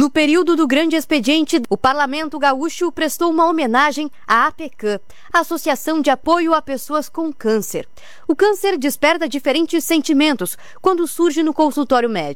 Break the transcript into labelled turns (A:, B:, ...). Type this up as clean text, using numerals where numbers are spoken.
A: No período do Grande Expediente, o Parlamento Gaúcho prestou uma homenagem à APECAM, Associação de Apoio a Pessoas com Câncer. O câncer desperta diferentes sentimentos quando surge no consultório médico.